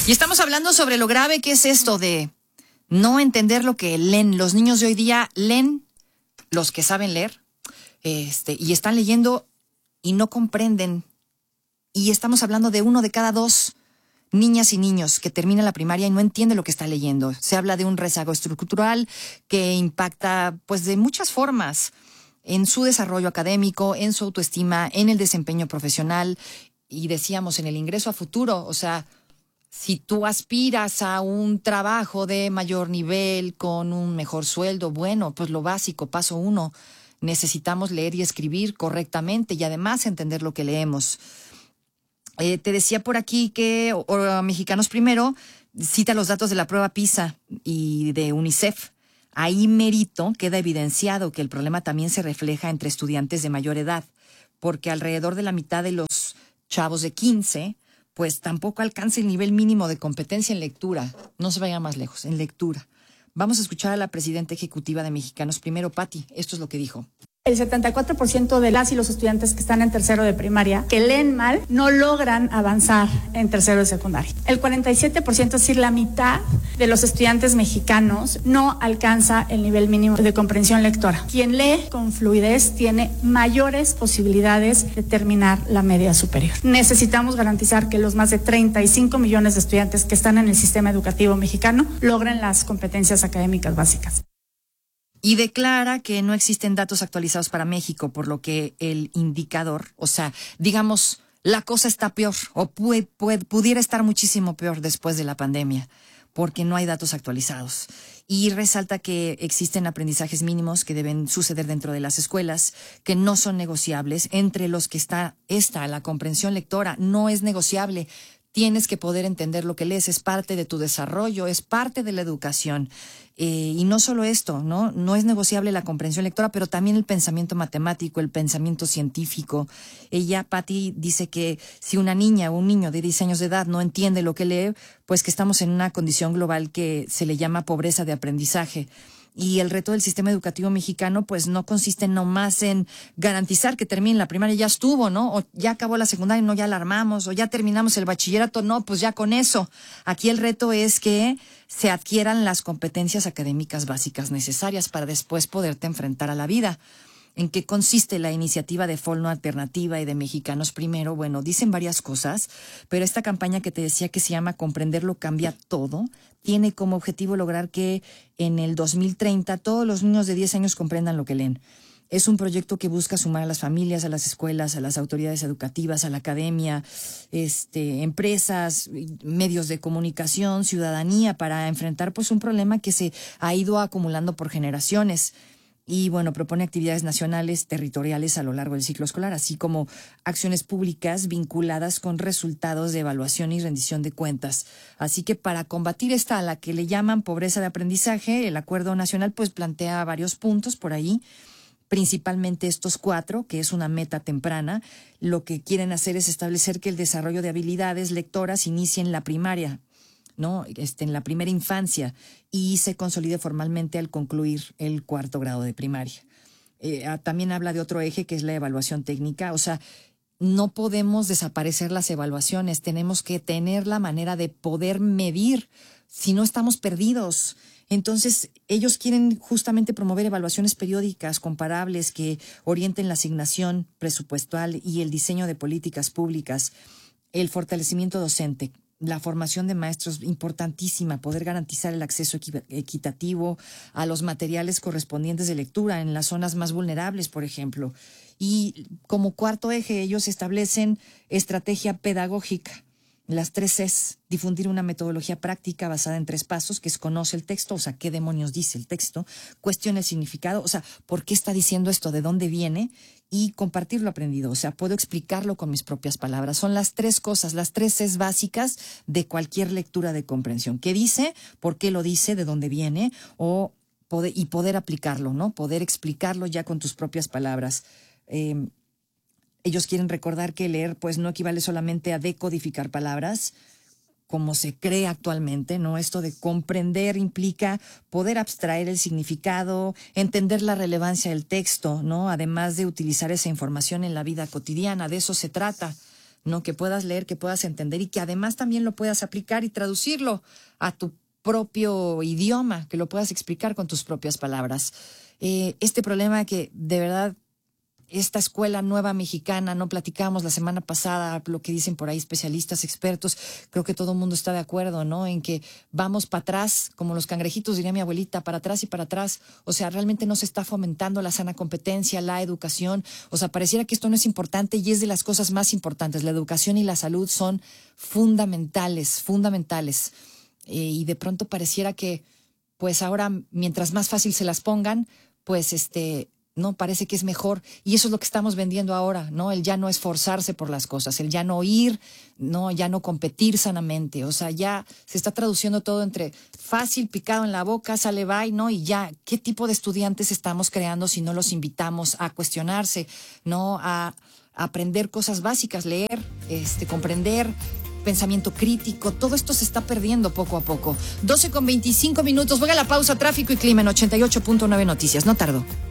Y estamos hablando sobre lo grave que es esto de no entender lo que leen. Los niños de hoy día leen, los que saben leer, y están leyendo y no comprenden. Y estamos hablando de 1 de cada 2 niñas y niños que termina la primaria y no entiende lo que está leyendo. Se habla de un rezago estructural que impacta, pues, de muchas formas en su desarrollo académico, en su autoestima, en el desempeño profesional y decíamos en el ingreso a futuro. O sea, si tú aspiras a un trabajo de mayor nivel, con un mejor sueldo, bueno, pues lo básico, paso 1, necesitamos leer y escribir correctamente y además entender lo que leemos. Te decía por aquí que Mexicanos Primero cita los datos de la prueba PISA y de UNICEF. Ahí mérito queda evidenciado que el problema también se refleja entre estudiantes de mayor edad, porque alrededor de la mitad de los chavos de 15, pues tampoco alcanza el nivel mínimo de competencia en lectura. No se vaya más lejos, en lectura. Vamos a escuchar a la presidenta ejecutiva de Mexicanos Primero, Pati. Esto es lo que dijo. El 74% de las y los estudiantes que están en tercero de primaria, que leen mal, no logran avanzar en tercero de secundaria. El 47%, es decir, la mitad de los estudiantes mexicanos no alcanza el nivel mínimo de comprensión lectora. Quien lee con fluidez tiene mayores posibilidades de terminar la media superior. Necesitamos garantizar que los más de 35 millones de estudiantes que están en el sistema educativo mexicano logren las competencias académicas básicas. Y declara que no existen datos actualizados para México, por lo que el indicador, o sea, digamos, la cosa está peor o pudiera estar muchísimo peor después de la pandemia, porque no hay datos actualizados. Y resalta que existen aprendizajes mínimos que deben suceder dentro de las escuelas, que no son negociables, entre los que está la comprensión lectora, no es negociable. Tienes que poder entender lo que lees, es parte de tu desarrollo, es parte de la educación. Y no solo esto, ¿no? No es negociable la comprensión lectora, pero también el pensamiento matemático, el pensamiento científico. Ella, Patti, dice que si una niña o un niño de 10 años de edad no entiende lo que lee, pues que estamos en una condición global que se le llama pobreza de aprendizaje. Y el reto del sistema educativo mexicano, pues no consiste nomás en garantizar que termine la primaria, ya estuvo, ¿no? O ya acabó la secundaria, no, ya la armamos, o ya terminamos el bachillerato, no, pues ya con eso. Aquí el reto es que se adquieran las competencias académicas básicas necesarias para después poderte enfrentar a la vida. ¿En qué consiste la iniciativa de Folno Alternativa y de Mexicanos Primero? Bueno, dicen varias cosas, pero esta campaña que te decía que se llama Comprenderlo Cambia Todo, tiene como objetivo lograr que en el 2030 todos los niños de 10 años comprendan lo que leen. Es un proyecto que busca sumar a las familias, a las escuelas, a las autoridades educativas, a la academia, empresas, medios de comunicación, ciudadanía, para enfrentar pues un problema que se ha ido acumulando por generaciones. Y bueno, propone actividades nacionales, territoriales a lo largo del ciclo escolar, así como acciones públicas vinculadas con resultados de evaluación y rendición de cuentas. Así que para combatir esta, a la que le llaman pobreza de aprendizaje, el Acuerdo Nacional pues plantea varios puntos por ahí, principalmente estos 4, que es una meta temprana. Lo que quieren hacer es establecer que el desarrollo de habilidades lectoras inicie en la primaria, ¿no? En la primera infancia y se consolide formalmente al concluir el 4º grado de primaria. También habla de otro eje que es la evaluación técnica. O sea, no podemos desaparecer las evaluaciones, tenemos que tener la manera de poder medir, si no estamos perdidos. Entonces, ellos quieren justamente promover evaluaciones periódicas, comparables, que orienten la asignación presupuestal y el diseño de políticas públicas, el fortalecimiento docente, la formación de maestros, importantísima, poder garantizar el acceso equitativo a los materiales correspondientes de lectura en las zonas más vulnerables, por ejemplo. Y como 4º eje, ellos establecen estrategia pedagógica. Las 3 Cs, difundir una metodología práctica basada en 3 pasos, que es conoce el texto, o sea, qué demonios dice el texto, cuestiona el significado, o sea, por qué está diciendo esto, de dónde viene, y compartir lo aprendido, o sea, puedo explicarlo con mis propias palabras. Son las 3 cosas, las 3 Cs básicas de cualquier lectura de comprensión. ¿Qué dice? ¿Por qué lo dice? ¿De dónde viene? Y poder aplicarlo, ¿no? Poder explicarlo ya con tus propias palabras. Ellos quieren recordar que leer pues no equivale solamente a decodificar palabras, como se cree actualmente, ¿no? Esto de comprender implica poder abstraer el significado, entender la relevancia del texto, ¿no? Además de utilizar esa información en la vida cotidiana, de eso se trata, ¿no? Que puedas leer, que puedas entender y que además también lo puedas aplicar y traducirlo a tu propio idioma, que lo puedas explicar con tus propias palabras. Este problema que de verdad esta escuela nueva mexicana, no platicamos la semana pasada lo que dicen por ahí especialistas, expertos, creo que todo el mundo está de acuerdo, ¿no? En que vamos para atrás, como los cangrejitos, diría mi abuelita, para atrás y para atrás. O sea, realmente no se está fomentando la sana competencia, la educación. O sea, pareciera que esto no es importante y es de las cosas más importantes. La educación y la salud son fundamentales. Y de pronto pareciera que, pues ahora, mientras más fácil se las pongan, pues no, parece que es mejor. Y eso es lo que estamos vendiendo ahora, ¿no? El ya no esforzarse por las cosas, el ya no ir, no, ya no competir sanamente. O sea, ya se está traduciendo todo entre fácil, picado en la boca, sale bye, ¿no? Y ya, ¿qué tipo de estudiantes estamos creando si no los invitamos a cuestionarse, ¿no? A aprender cosas básicas, leer, comprender, pensamiento crítico, todo esto se está perdiendo poco a poco. 12:25. Voy a la pausa, tráfico y clima en 88.9 Noticias. No tardo.